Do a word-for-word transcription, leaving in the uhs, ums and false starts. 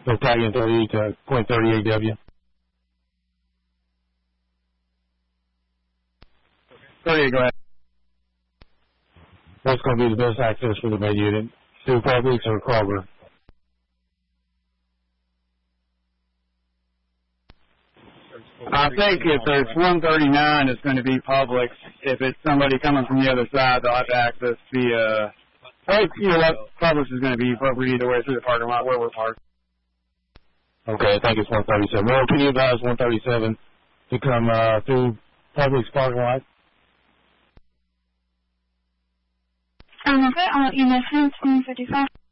Battalion thirty-eight to point thirty-eight W. thirty-eight, go ahead. What's going to be the best access for the med unit? To Publix or Kroger? I think if it's one thirty-nine, it's going to be Publix. If it's somebody coming from the other side, they'll have to access via, hey, you know what, Publix is going to be appropriate either way through the parking lot where we're parked. Okay, I think it's one thirty-seven. Well, can you advise one thirty-seven to come uh, through Publix parking lot? Um, okay, I'll let you know soon. It's one fifty-five.